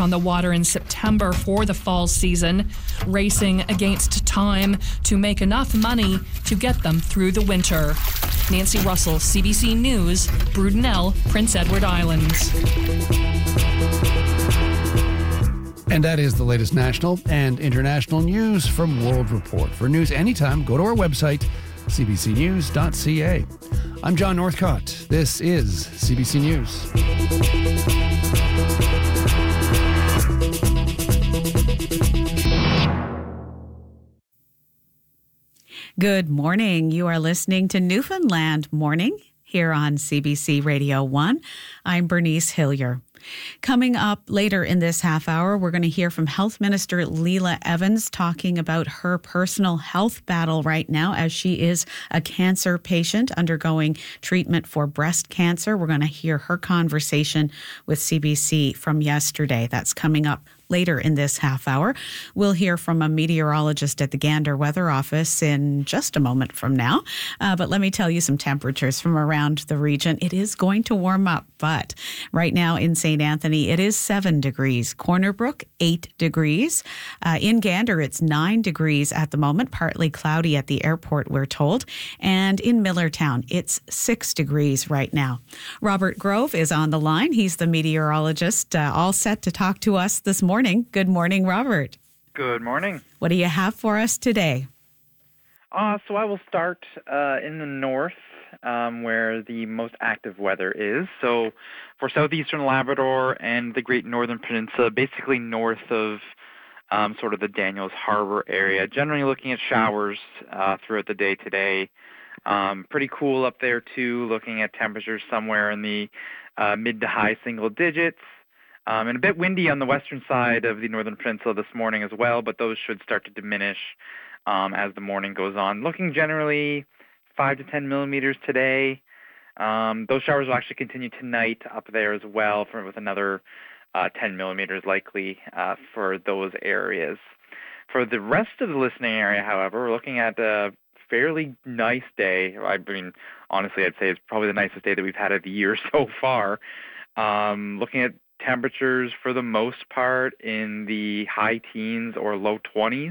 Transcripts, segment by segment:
on the water in September for the fall season, racing against time to make enough money to get them through the winter. Nancy Russell, CBC News, Brudenell, Prince Edward Islands. And that is the latest national and international news from World Report. For news anytime, go to our website, cbcnews.ca. I'm John Northcott. This is CBC News. Good morning. You are listening to Newfoundland Morning here on CBC Radio 1. I'm Bernice Hillier. Coming up later in this half hour, we're going to hear from Health Minister Leela Evans talking about her personal health battle right now as she is a cancer patient undergoing treatment for breast cancer. We're going to hear her conversation with CBC from yesterday. That's coming up later in this half hour. We'll hear from a meteorologist at the Gander Weather Office in just a moment from now. But let me tell you some temperatures from around the region. It is going to warm up, but right now in St. Anthony, it is 7 degrees. Corner Brook, 8 degrees. In Gander, it's 9 degrees at the moment, partly cloudy at the airport, we're told. And in Millertown, it's 6 degrees right now. Robert Grove is on the line. He's the meteorologist, all set to talk to us this morning. Good morning, Robert. Good morning. What do you have for us today? So I will start in the north, where the most active weather is. So for southeastern Labrador and the Great Northern Peninsula, basically north of sort of the Daniels Harbor area, generally looking at showers throughout the day today. Pretty cool up there, too, looking at temperatures somewhere in the mid to high single digits. And a bit windy on the western side of the Northern Peninsula this morning as well, but those should start to diminish as the morning goes on. Looking generally 5 to 10 millimeters today. Those showers will actually continue tonight up there as well with another 10 millimeters likely for those areas. For the rest of the listening area, however, we're looking at a fairly nice day. I mean, honestly, I'd say it's probably the nicest day that we've had of the year so far. Looking at temperatures for the most part in the high teens or low 20s,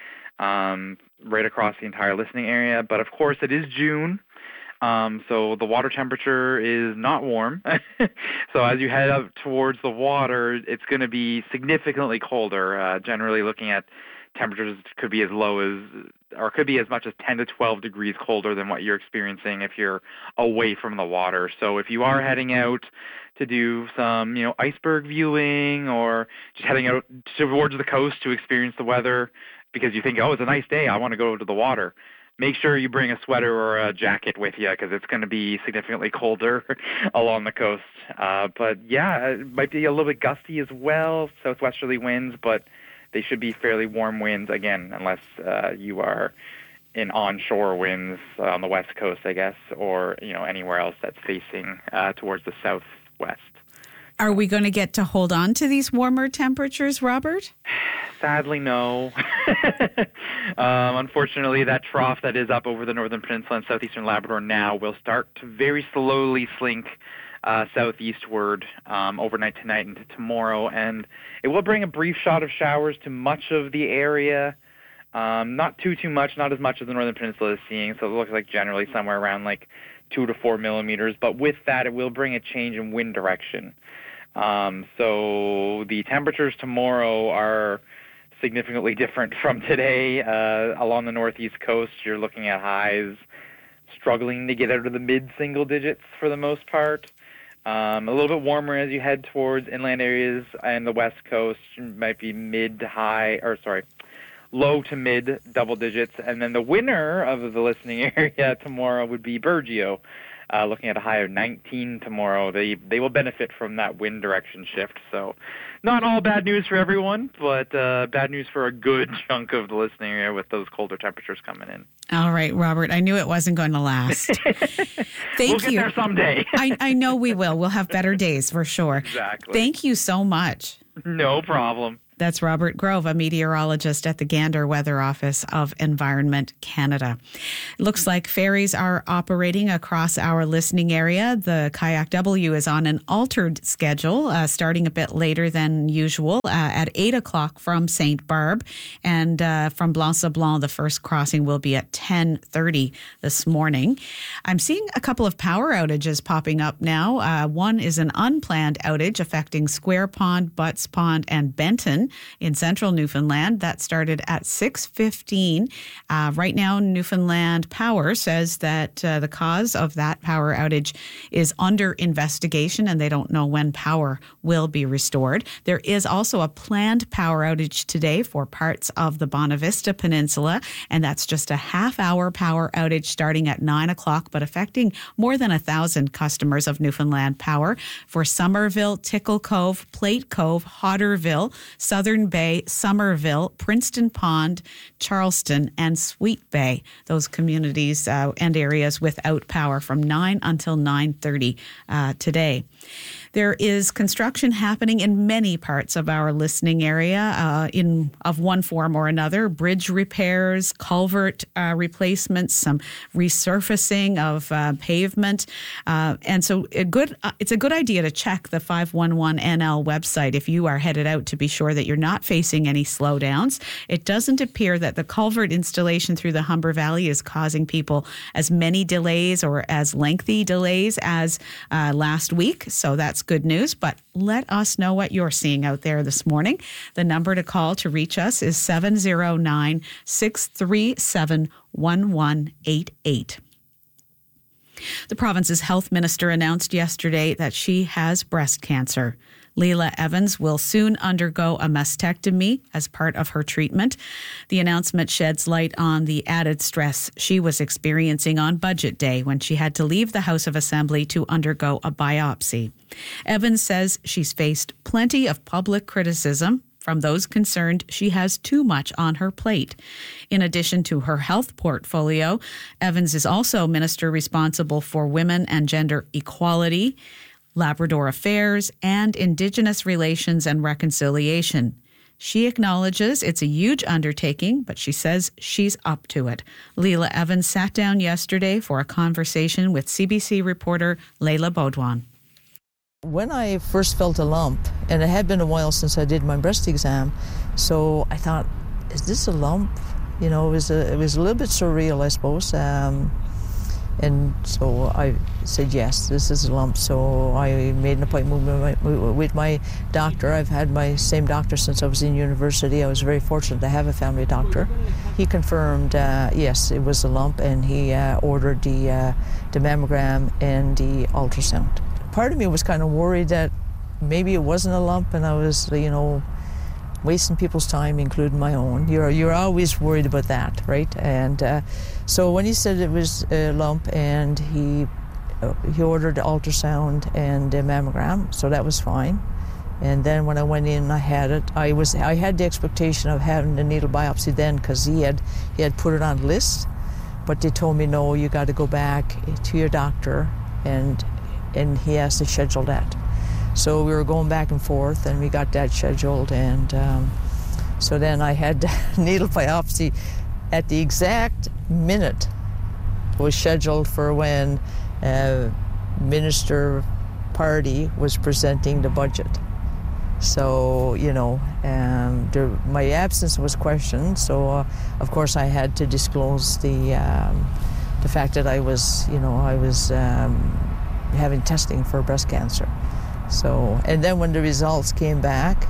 right across the entire listening area. But of course, it is June, so the water temperature is not warm. So as you head up towards the water, it's going to be significantly colder. Generally looking at temperatures could be as low as, or could be as much as 10 to 12 degrees colder than what you're experiencing if you're away from the water. So if you are heading out to do some, iceberg viewing or just heading out towards the coast to experience the weather because you think, oh, it's a nice day, I want to go to the water, make sure you bring a sweater or a jacket with you because it's going to be significantly colder along the coast. But yeah, it might be a little bit gusty as well, southwesterly winds, but they should be fairly warm winds, again, unless you are in onshore winds on the west coast, I guess, or anywhere else that's facing towards the southwest. Are we going to get to hold on to these warmer temperatures, Robert? Sadly, no. Unfortunately, that trough that is up over the Northern Peninsula and southeastern Labrador now will start to very slowly slink southeastward overnight tonight into tomorrow, and it will bring a brief shot of showers to much of the area. Not too much, not as much as the Northern Peninsula is seeing, so it looks like generally somewhere around 2 to 4 millimeters, but with that it will bring a change in wind direction. So the temperatures tomorrow are significantly different from today. Along the northeast coast, you're looking at highs struggling to get out of the mid-single digits for the most part. A little bit warmer as you head towards inland areas and the west coast. Might be low to mid double digits. And then the winner of the listening area tomorrow would be Burgeo, looking at a high of 19 tomorrow. They will benefit from that wind direction shift. So not all bad news for everyone, but bad news for a good chunk of the listening area with those colder temperatures coming in. All right, Robert, I knew it wasn't going to last. We'll get there someday. I know we will. We'll have better days for sure. Exactly. Thank you so much. No problem. That's Robert Grove, a meteorologist at the Gander Weather Office of Environment Canada. It looks like ferries are operating across our listening area. The Kayak W is on an altered schedule, starting a bit later than usual at 8 o'clock from St. Barbe. And from Blanc-Sablon, the first crossing will be at 10:30 this morning. I'm seeing a couple of power outages popping up now. One is an unplanned outage affecting Square Pond, Butts Pond, and Benton in central Newfoundland. That started at 6:15. Right now, Newfoundland Power says that the cause of that power outage is under investigation, and they don't know when power will be restored. There is also a planned power outage today for parts of the Bonavista Peninsula, and that's just a half-hour power outage starting at 9 o'clock, but affecting more than 1,000 customers of Newfoundland Power for Somerville, Tickle Cove, Plate Cove, Hodderville, Southern Bay, Somerville, Princeton Pond, Charleston, and Sweet Bay. Those communities and areas without power from 9 until 9:30 today. There is construction happening in many parts of our listening area of one form or another. Bridge repairs, culvert replacements, some resurfacing of pavement. And so it's a good idea to check the 511NL website if you are headed out to be sure that you're not facing any slowdowns. It doesn't appear that the culvert installation through the Humber Valley is causing people as many delays or as lengthy delays as last week. So that's good news, but let us know what you're seeing out there this morning. The number to call to reach us is 709-637-1188. The province's health minister announced yesterday that she has breast cancer. Leila Evans will soon undergo a mastectomy as part of her treatment. The announcement sheds light on the added stress she was experiencing on Budget Day when she had to leave the House of Assembly to undergo a biopsy. Evans says she's faced plenty of public criticism from those concerned she has too much on her plate. In addition to her health portfolio, Evans is also minister responsible for women and gender equality, Labrador Affairs, and Indigenous Relations and Reconciliation. She acknowledges it's a huge undertaking, but she says she's up to it. Leila Evans sat down yesterday for a conversation with CBC reporter Leila Baudouin. When I first felt a lump, and it had been a while since I did my breast exam, so I thought, is this a lump? You know, it was a little bit surreal, I suppose. And so I said, yes, this is a lump. So I made an appointment with my doctor. I've had my same doctor since I was in university. I was very fortunate to have a family doctor. He confirmed, yes, it was a lump, and he ordered the mammogram and the ultrasound. Part of me was kind of worried that maybe it wasn't a lump, and I was, wasting people's time, including my own. You're always worried about that, right? And so when he said it was a lump, and he ordered the ultrasound and the mammogram, so that was fine. And then when I went in, I had it. I had the expectation of having the needle biopsy then, because he had put it on the list, but they told me, no, you got to go back to your doctor, and he has to schedule that. So we were going back and forth, and we got that scheduled, and so then I had the needle biopsy at the exact minute it was scheduled for when Minister Party was presenting the budget. So, my absence was questioned, so of course I had to disclose the fact that I was having testing for breast cancer. So, and then when the results came back,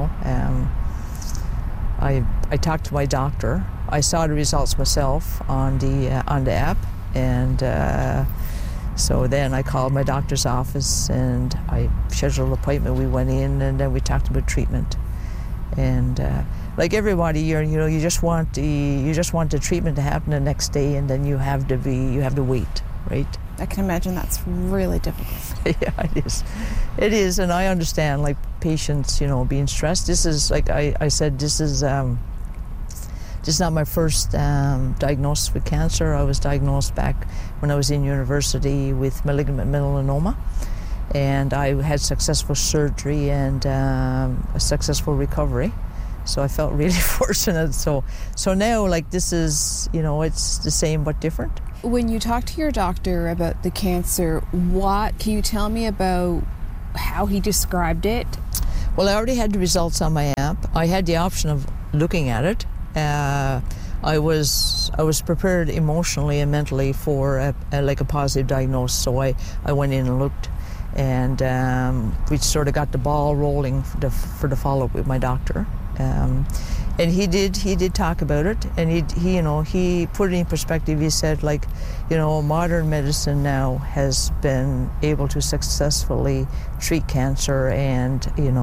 I talked to my doctor. I saw the results myself on the app, and so then I called my doctor's office and I scheduled an appointment. We went in, and then we talked about treatment. And like everybody, you just want the treatment to happen the next day, and then you have to wait, right? I can imagine that's really difficult. Yeah, it is, and I understand, like, patients, being stressed. This is, like I said, this is not my first diagnosis with cancer. I was diagnosed back when I was in university with malignant melanoma, and I had successful surgery and a successful recovery. So I felt really fortunate. So now, like, this is, it's the same but different. When you talk to your doctor about the cancer, what can you tell me about how he described it? Well, I already had the results on my app. I had the option of looking at it. I was prepared emotionally and mentally for a positive diagnosis. So I went in and looked, and we sort of got the ball rolling for the follow-up with my doctor. And he did talk about it, and he put it in perspective. He said, modern medicine now has been able to successfully treat cancer, and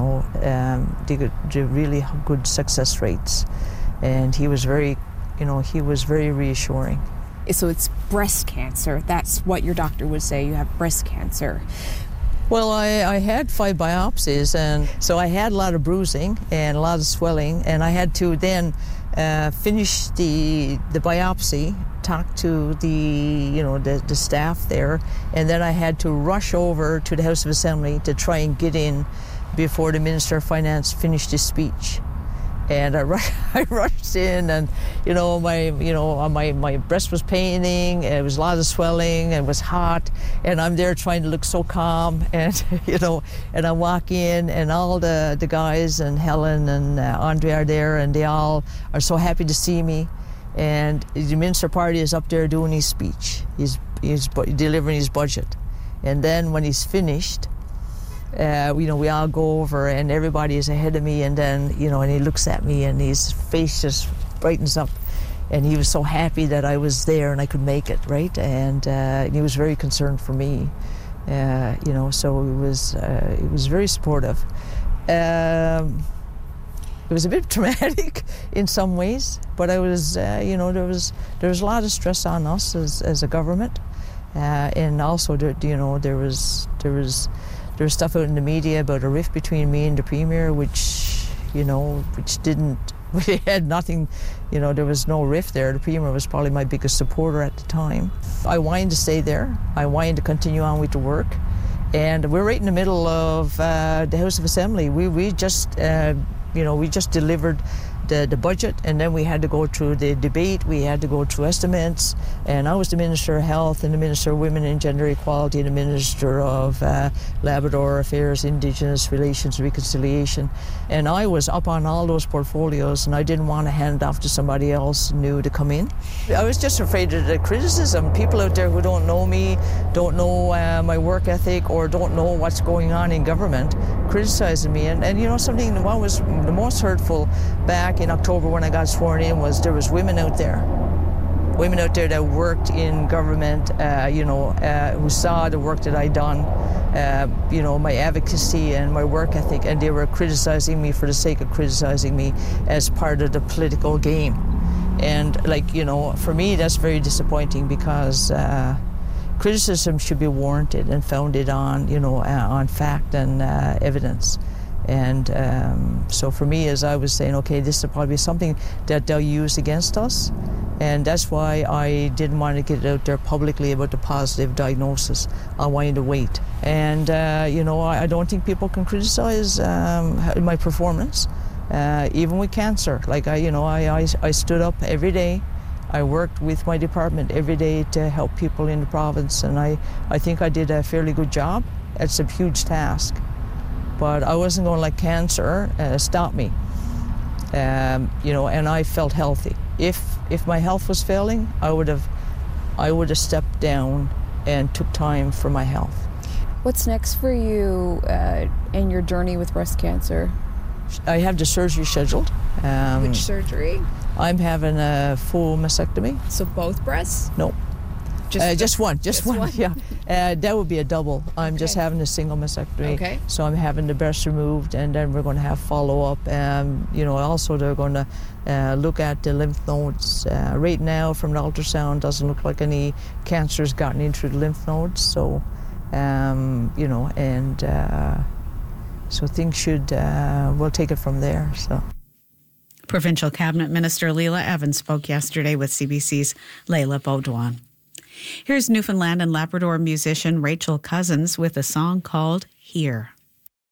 the really good success rates. And he was very reassuring. So it's breast cancer. That's what your doctor would say. You have breast cancer. Well, I had 5 biopsies, and so I had a lot of bruising and a lot of swelling, and I had to then finish the biopsy, talk to the staff there, and then I had to rush over to the House of Assembly to try and get in before the Minister of Finance finished his speech. And I rushed in, and my breast was paining. It was a lot of swelling. It was hot, and I'm there trying to look so calm. And and I walk in, and all the guys and Helen and Andre are there, and they all are so happy to see me. And the Minister Party is up there doing his speech. He's delivering his budget, and then when he's finished, we all go over, and everybody is ahead of me, and then, and he looks at me, and his face just brightens up, and he was so happy that I was there and I could make it, right? And he was very concerned for me, so it was very supportive. It was a bit traumatic in some ways, but I was, there was a lot of stress on us as a government, and also there was stuff out in the media about a rift between me and the Premier, which had nothing, there was no rift there. The Premier was probably my biggest supporter at the time. I wanted to stay there. I wanted to continue on with the work. And we're right in the middle of the House of Assembly. We just delivered the budget, and then we had to go through the debate, we had to go through estimates, and I was the Minister of Health and the Minister of Women and Gender Equality and the Minister of Labrador Affairs, Indigenous Relations and Reconciliation, and I was up on all those portfolios, and I didn't want to hand it off to somebody else new to come in. I was just afraid of the criticism. People out there who don't know me, don't know my work ethic, or don't know what's going on in government, criticizing me. And something that was the most hurtful back in October when I got sworn in was there was women out there that worked in government, who saw the work that I'd done, my advocacy and my work ethic, and they were criticizing me for the sake of criticizing me as part of the political game. And for me, that's very disappointing, because criticism should be warranted and founded on fact and evidence. And so for me, as I was saying, okay, this will probably be something that they'll use against us. And that's why I didn't want to get it out there publicly about the positive diagnosis. I wanted to wait. And, I don't think people can criticize my performance, even with cancer. I stood up every day. I worked with my department every day to help people in the province. And I think I did a fairly good job. It's a huge task. But I wasn't going to let cancer stop me, and I felt healthy. If my health was failing, I would have stepped down and took time for my health. What's next for you in your journey with breast cancer? I have the surgery scheduled. Which surgery? I'm having a full mastectomy. So both breasts? No. Just one. Yeah. That would be a double. I'm just having a single mastectomy. Okay. So I'm having the breast removed, and then we're going to have follow-up. Also they're going to look at the lymph nodes. Right now, from the ultrasound, doesn't look like any cancer has gotten into the lymph nodes. So, so things should, we'll take it from there. So. Provincial Cabinet Minister Leila Evans spoke yesterday with CBC's Leila Baudouin. Here's Newfoundland and Labrador musician Rachel Cousins with a song called Here.